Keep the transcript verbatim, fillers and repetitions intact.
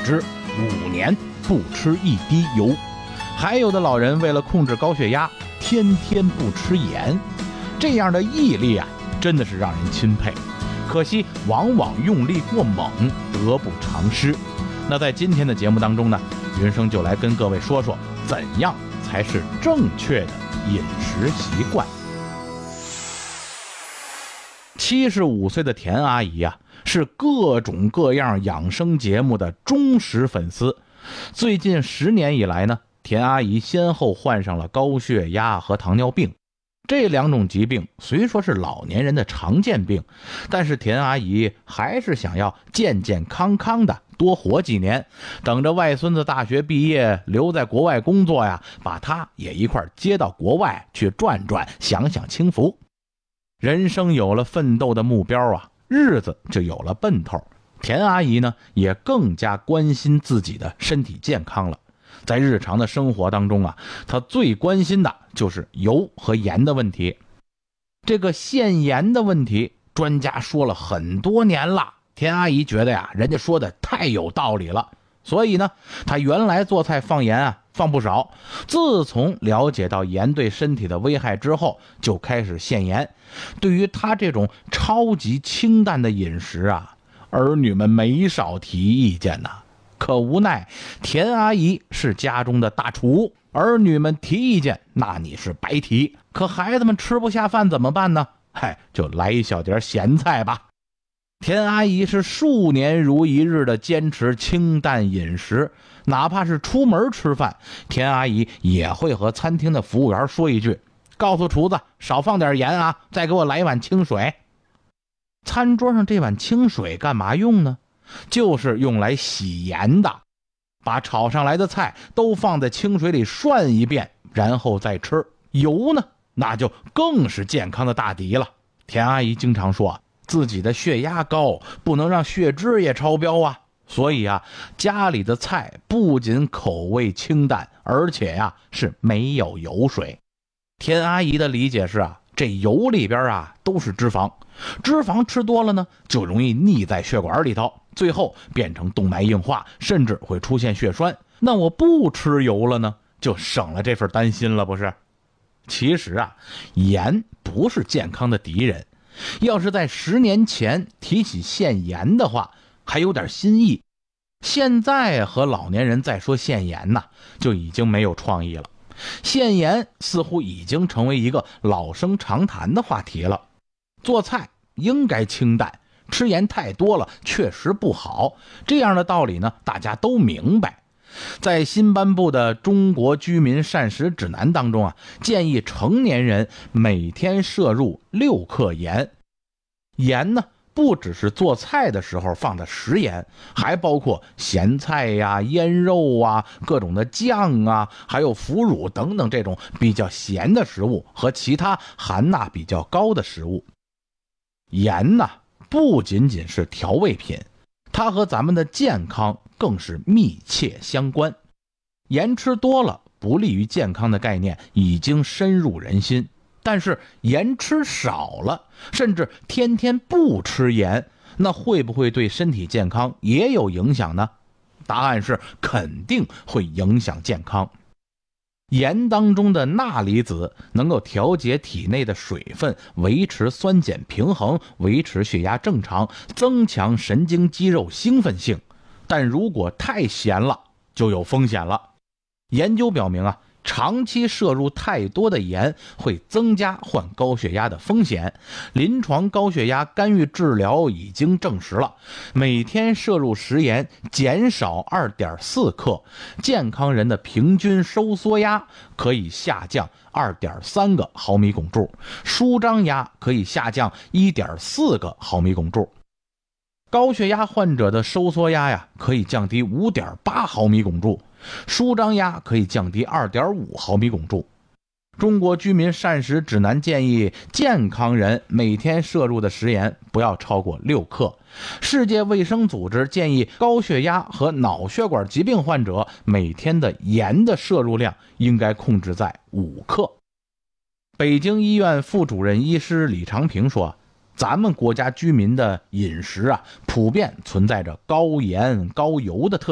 之，五年不吃一滴油。还有的老人为了控制高血压，天天不吃盐。这样的毅力啊，真的是让人钦佩。可惜往往用力过猛，得不偿失。那在今天的节目当中呢，云生就来跟各位说说，怎样才是正确的饮食习惯。七十五岁的田阿姨啊，是各种各样养生节目的忠实粉丝。最近十年以来呢，田阿姨先后患上了高血压和糖尿病。这两种疾病虽说是老年人的常见病，但是田阿姨还是想要健健康康的多活几年，等着外孙子大学毕业留在国外工作呀，把他也一块接到国外去转转，享享清福。人生有了奋斗的目标啊，日子就有了奔头。田阿姨呢，也更加关心自己的身体健康了。在日常的生活当中啊，她最关心的就是油和盐的问题。这个限盐的问题，专家说了很多年了，田阿姨觉得呀，人家说的太有道理了。所以呢，她原来做菜放盐啊，放不少。自从了解到盐对身体的危害之后，就开始限盐。对于她这种超级清淡的饮食啊，儿女们没少提意见呐。可无奈田阿姨是家中的大厨，儿女们提意见，那你是白提。可孩子们吃不下饭怎么办呢？嗨，就来一小碟咸菜吧。田阿姨是数年如一日的坚持清淡饮食，哪怕是出门吃饭，田阿姨也会和餐厅的服务员说一句，告诉厨子少放点盐啊，再给我来一碗清水。餐桌上这碗清水干嘛用呢？就是用来洗盐的。把炒上来的菜都放在清水里涮一遍，然后再吃。油呢，那就更是健康的大敌了。田阿姨经常说，自己的血压高，不能让血脂也超标啊。所以啊，家里的菜不仅口味清淡，而且呀、啊、是没有油水。田阿姨的理解是啊，这油里边啊都是脂肪，脂肪吃多了呢，就容易腻在血管里头，最后变成动脉硬化，甚至会出现血栓。那我不吃油了呢，就省了这份担心了，不是？其实啊，盐不是健康的敌人。要是在十年前提起限盐的话，还有点新意。现在和老年人再说限盐呐，就已经没有创意了。限盐似乎已经成为一个老生常谈的话题了。做菜应该清淡，吃盐太多了确实不好，这样的道理呢，大家都明白。在新颁布的中国居民膳食指南当中啊，建议成年人每天摄入六克盐。盐呢，不只是做菜的时候放的食盐，还包括咸菜呀、腌肉啊、各种的酱啊，还有腐乳等等这种比较咸的食物和其他含钠比较高的食物。盐呢，不仅仅是调味品，它和咱们的健康更是密切相关。盐吃多了不利于健康的概念已经深入人心，但是盐吃少了，甚至天天不吃盐，那会不会对身体健康也有影响呢？答案是肯定会影响健康。盐当中的钠离子能够调节体内的水分，维持酸碱平衡，维持血压正常，增强神经肌肉兴奋性。但如果太咸了，就有风险了。研究表明啊，长期摄入太多的盐会增加患高血压的风险。临床高血压干预治疗已经证实了，每天摄入食盐减少 二点四克，健康人的平均收缩压可以下降 二点三个毫米汞柱，舒张压可以下降 一点四个毫米汞柱。高血压患者的收缩压呀，可以降低 五点八毫米汞柱，舒张压可以降低 二点五毫米汞柱。中国居民膳食指南建议健康人每天摄入的食盐不要超过六克。世界卫生组织建议高血压和脑血管疾病患者每天的盐的摄入量应该控制在五克。北京医院副主任医师李长平说，咱们国家居民的饮食啊，普遍存在着高盐高油的特